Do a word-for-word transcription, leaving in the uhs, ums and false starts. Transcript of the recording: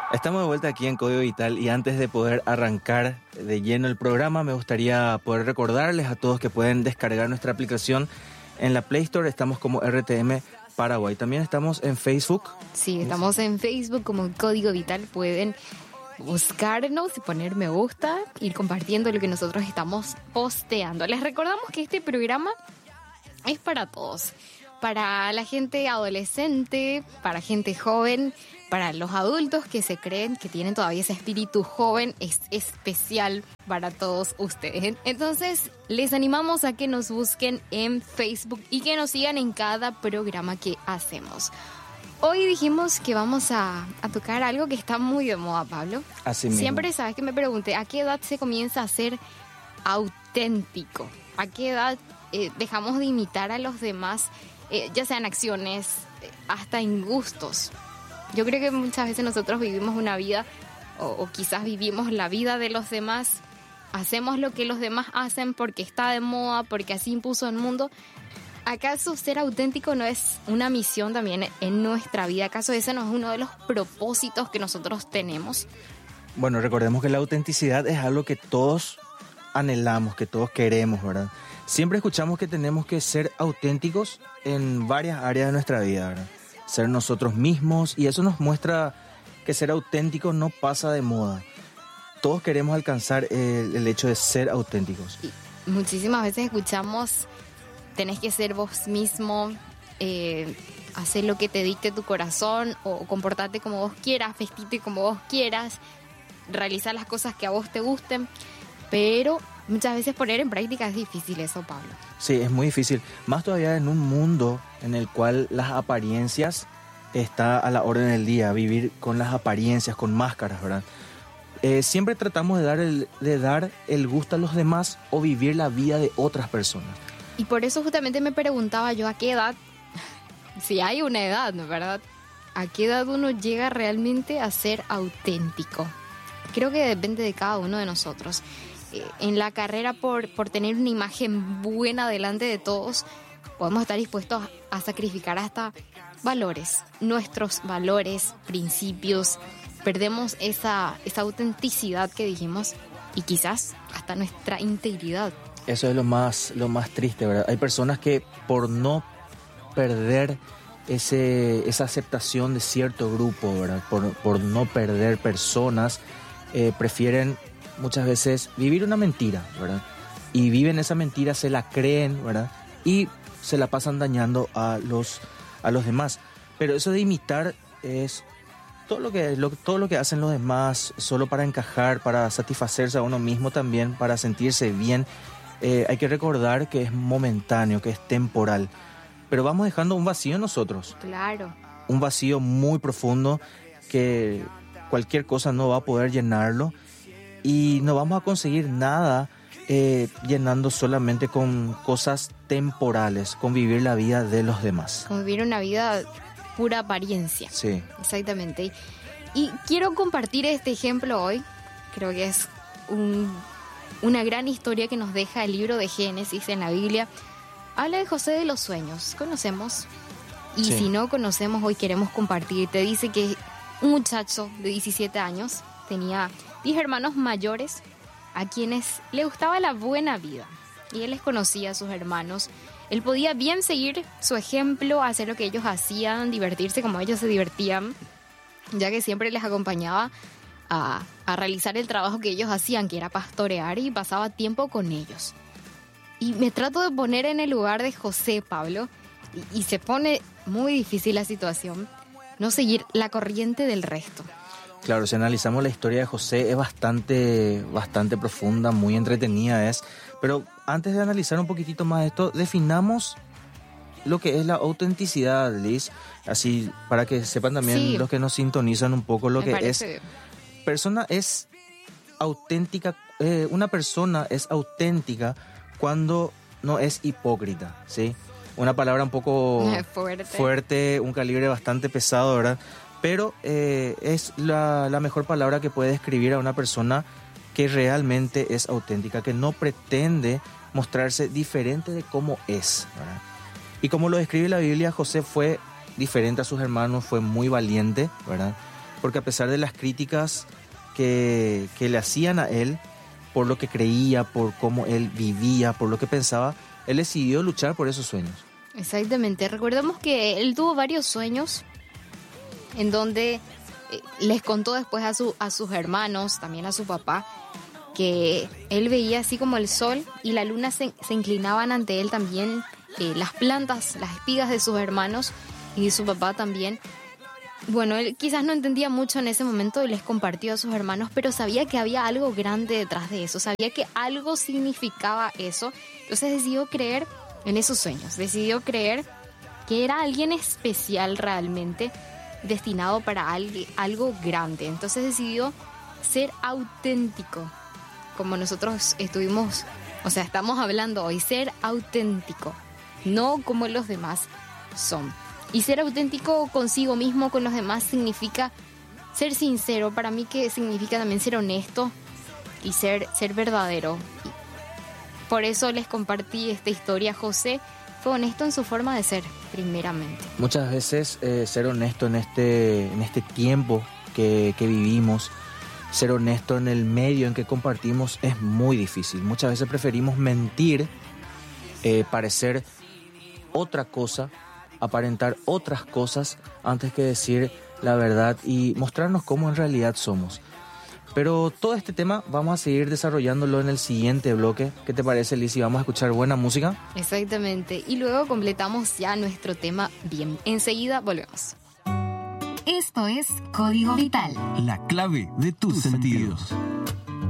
Estamos de vuelta aquí en Código Vital y antes de poder arrancar de lleno el programa, me gustaría poder recordarles a todos que pueden descargar nuestra aplicación en la Play Store. Estamos como R T M Paraguay. También estamos en Facebook. Sí, estamos en Facebook como Código Vital. Pueden buscarnos y poner me gusta, ir compartiendo lo que nosotros estamos posteando. Les recordamos que este programa es para todos. Para la gente adolescente, para gente joven, para los adultos que se creen que tienen todavía ese espíritu joven, es especial para todos ustedes. Entonces, les animamos a que nos busquen en Facebook y que nos sigan en cada programa que hacemos. Hoy dijimos que vamos a, a tocar algo que está muy de moda, Pablo. Así mismo. Siempre sabes que me pregunté, ¿a qué edad se comienza a ser auténtico? ¿A qué edad eh, dejamos de imitar a los demás? Eh, ya sean acciones, eh, hasta en gustos. Yo creo que muchas veces nosotros vivimos una vida, o, o quizás vivimos la vida de los demás, hacemos lo que los demás hacen porque está de moda, porque así impuso el mundo. ¿Acaso ser auténtico no es una misión también en nuestra vida? ¿Acaso ese no es uno de los propósitos que nosotros tenemos? Bueno, recordemos que la autenticidad es algo que todos anhelamos, que todos queremos, ¿verdad? Siempre escuchamos que tenemos que ser auténticos en varias áreas de nuestra vida, ¿verdad? Ser nosotros mismos, y eso nos muestra que ser auténtico no pasa de moda. Todos queremos alcanzar el, el hecho de ser auténticos. Y muchísimas veces escuchamos, tenés que ser vos mismo, eh, hacer lo que te dicte tu corazón, o comportarte como vos quieras, vestirte como vos quieras, realizar las cosas que a vos te gusten, pero muchas veces poner en práctica es difícil eso, Pablo. Sí, es muy difícil. Más todavía en un mundo en el cual las apariencias está a la orden del día. Vivir con las apariencias, con máscaras, ¿verdad? Eh, siempre tratamos de dar, el, de dar el gusto a los demás o vivir la vida de otras personas. Y por eso justamente me preguntaba yo a qué edad, si hay una edad, ¿no? ¿Verdad? ¿A qué edad uno llega realmente a ser auténtico? Creo que depende de cada uno de nosotros. En la carrera por, por tener una imagen buena delante de todos, podemos estar dispuestos a sacrificar hasta valores, nuestros valores, principios. Perdemos esa, esa autenticidad que dijimos y quizás hasta nuestra integridad. Eso es lo más, lo más triste, ¿verdad? Hay personas que por no perder ese, esa aceptación de cierto grupo, ¿verdad? Por, por no perder personas, eh, prefieren muchas veces vivir una mentira, ¿verdad? Y viven esa mentira, se la creen, ¿verdad? Y se la pasan dañando a los, a los demás. Pero eso de imitar es todo lo que, lo, todo lo que hacen los demás solo para encajar, para satisfacerse a uno mismo también, para sentirse bien. Eh, hay que recordar que es momentáneo, que es temporal. Pero vamos dejando un vacío en nosotros. Claro. Un vacío muy profundo que cualquier cosa no va a poder llenarlo. Y no vamos a conseguir nada eh, llenando solamente con cosas temporales, con vivir la vida de los demás. Con vivir una vida pura apariencia. Sí. Exactamente. Y quiero compartir este ejemplo hoy. Creo que es un, una gran historia que nos deja el libro de Génesis en la Biblia. Habla de José de los sueños. ¿Conocemos? Y sí. Si no conocemos, hoy queremos compartir. Te dice que un muchacho de diecisiete años tenía diez hermanos mayores a quienes le gustaba la buena vida. Y él les conocía a sus hermanos. Él podía bien seguir su ejemplo, hacer lo que ellos hacían, divertirse como ellos se divertían, ya que siempre les acompañaba a, a realizar el trabajo que ellos hacían, que era pastorear, y pasaba tiempo con ellos. Y me trato de poner en el lugar de José, Pablo, y, y se pone muy difícil la situación, no seguir la corriente del resto. Claro, si analizamos la historia de José es bastante, bastante profunda, muy entretenida es. Pero antes de analizar un poquitito más esto, definamos lo que es la autenticidad, Liz. Así, para que sepan también sí. los que nos sintonizan un poco lo Me que parece. es. Persona es auténtica, eh, una persona es auténtica cuando no es hipócrita, ¿sí? Una palabra un poco fuerte, fuerte un calibre bastante pesado, ¿verdad? Pero eh, es la, la mejor palabra que puede describir a una persona que realmente es auténtica, que no pretende mostrarse diferente de cómo es, ¿verdad? Y como lo describe la Biblia, José fue diferente a sus hermanos, fue muy valiente, ¿verdad? porque a pesar de las críticas que, que le hacían a él, por lo que creía, por cómo él vivía, por lo que pensaba, él decidió luchar por esos sueños. Exactamente. Recordemos que él tuvo varios sueños en donde eh, les contó después a, su, a sus hermanos, también a su papá, que él veía así como el sol y la luna se, se inclinaban ante él también, eh, las plantas, las espigas de sus hermanos y de su papá también. Bueno, él quizás no entendía mucho en ese momento y les compartió a sus hermanos, pero sabía que había algo grande detrás de eso, sabía que algo significaba eso. Entonces decidió creer en esos sueños, decidió creer que era alguien especial realmente, destinado para algo grande. Entonces decidió ser auténtico, como nosotros estuvimos, o sea, estamos hablando hoy, ser auténtico, no como los demás son. Y ser auténtico consigo mismo, con los demás, significa ser sincero. Para mí, que significa también ser honesto y ser, ser verdadero. Y por eso les compartí esta historia. José fue honesto en su forma de ser, primeramente. Muchas veces eh, ser honesto en este, en este tiempo que, que vivimos, ser honesto en el medio en que compartimos es muy difícil. Muchas veces preferimos mentir, eh, parecer otra cosa, aparentar otras cosas antes que decir la verdad y mostrarnos cómo en realidad somos. Pero todo este tema vamos a seguir desarrollándolo en el siguiente bloque. ¿Qué te parece, Lizy? ¿Vamos a escuchar buena música? Exactamente. Y luego completamos ya nuestro tema bien. Enseguida volvemos. Esto es Código Vital. La clave de tus sentidos.